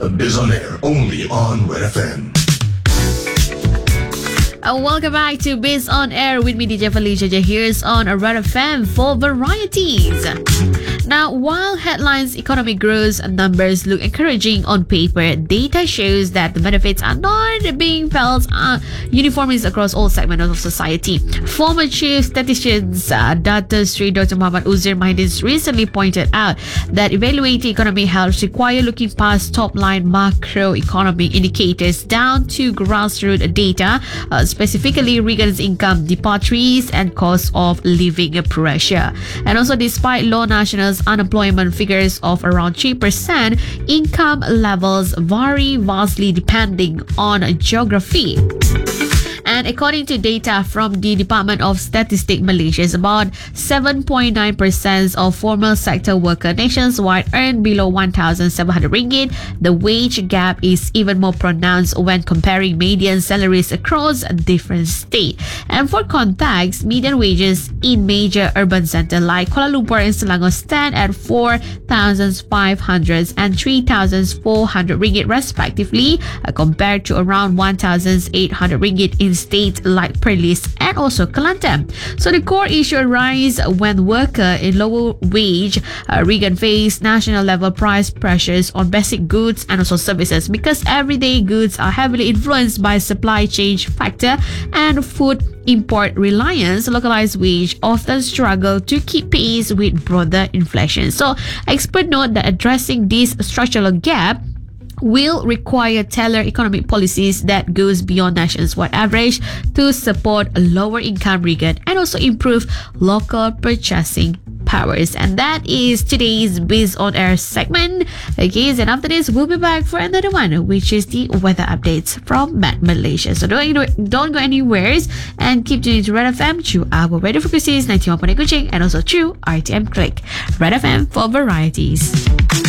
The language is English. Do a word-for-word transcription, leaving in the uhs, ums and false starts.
Biz on Air, only on Red F M. Uh, welcome back to Biz on Air with me, D J Felicia J. Here's on Red F M for varieties. Now, while headlines economic growth numbers look encouraging on paper, data shows that the benefits are not being felt uh, uniformly across all segments of society. Former Chief Statisticians uh, Doctor Sri Doctor Muhammad Uzair Mahidin recently pointed out that evaluating economic health requires looking past top-line macroeconomic indicators down to grassroots data, uh, specifically regarding income departures and cost of living pressure. And also, despite low national unemployment figures of around three percent, income levels vary vastly depending on geography. And according to data from the Department of Statistics Malaysia, about seven point nine percent of formal sector workers nationwide earn below one thousand seven hundred ringgit. The wage gap is even more pronounced when comparing median salaries across different states. And for context, median wages in major urban centers like Kuala Lumpur and Selangor stand at four thousand five hundred and three thousand four hundred ringgit respectively, uh, compared to around one thousand eight hundred ringgit in states like Perlis and also Kelantan. So the core issue arises when workers in lower wage uh, region face national level price pressures on basic goods and also services, because everyday goods are heavily influenced by supply chain factor and food import reliance. Localized wage often struggle to keep pace with broader inflation. So experts note that addressing this structural gap will require tailored economic policies that goes beyond nationwide average to support a lower income region and also improve local purchasing powers. And that is today's Biz on Air segment. Okay, and after this, we'll be back for another one, which is the weather updates from Met Malaysia. So don't, don't go anywhere and keep tuning to Red F M through our radio frequencies ninety-one point eight Kuching and also through R T M Click. Red F M for varieties.